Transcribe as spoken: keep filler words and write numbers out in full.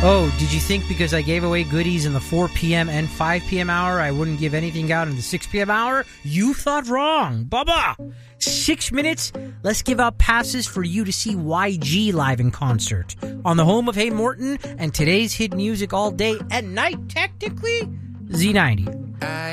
Oh, did you think because I gave away goodies in the four p.m. and five p.m. hour, I wouldn't give anything out in the six p.m. hour? You thought wrong. Baba! Six minutes? Let's give out passes for you to see Y G live in concert on the home of Hey Morton and today's hit music all day and night, technically, Z ninety.